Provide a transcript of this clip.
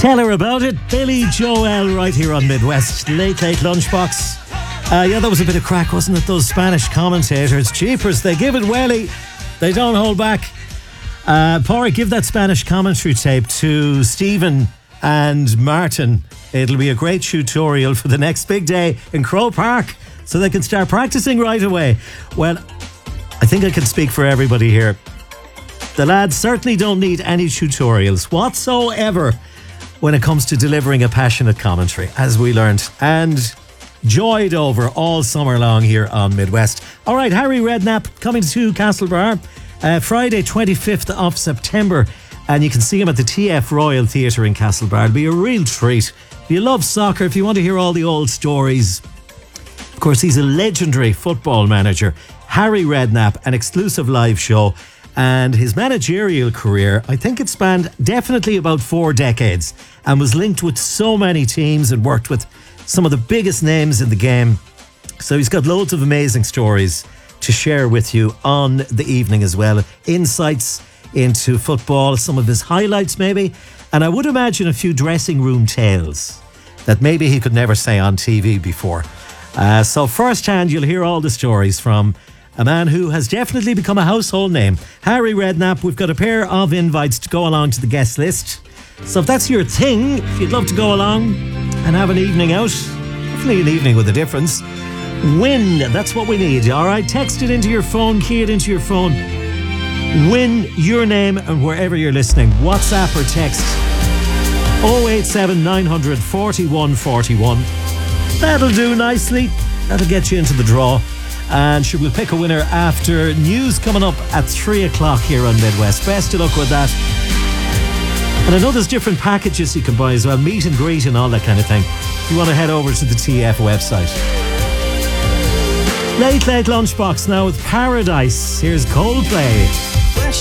Tell her about it. Billy Joel right here on Midwest Late Lunchbox. That was a bit of crack, wasn't it? Those Spanish commentators. Jeepers, they give it welly. They don't hold back. Porrick, give that Spanish commentary tape to Stephen and Martin. It'll be a great tutorial for the next big day in Croke Park, so they can start practicing right away. Well, I think I can speak for everybody here. The lads certainly don't need any tutorials whatsoever when it comes to delivering a passionate commentary, as we learned and joyed over all summer long here on Midwest. All right, Harry Redknapp coming to Castlebar Friday 25th of September, and you can see him at the TF Royal Theatre in Castlebar. It'll be a real treat. If you love soccer, if you want to hear all the old stories, of course he's a legendary football manager. Harry Redknapp, an exclusive live show. And his managerial career, I think it spanned definitely about 4 decades and was linked with so many teams and worked with some of the biggest names in the game. So he's got loads of amazing stories to share with you on the evening as well. Insights into football, some of his highlights maybe, and I would imagine a few dressing room tales that maybe he could never say on TV before. So firsthand, you'll hear all the stories from a man who has definitely become a household name. Harry Redknapp. We've got a pair of invites to go along to the guest list. So if that's your thing, if you'd love to go along and have an evening out, definitely an evening with a difference, win. That's what we need. All right, text it into your phone, key it into your phone. Win your name and wherever you're listening. WhatsApp or text 087 900 41 41. That'll do nicely. That'll get you into the draw. And sure, we'll pick a winner after news coming up at 3 o'clock here on Midwest. Best of luck with that. And I know there's different packages you can buy as well, meet and greet and all that kind of thing. If you want to head over to the TF website. Late Lunchbox now with Paradise. Here's Coldplay.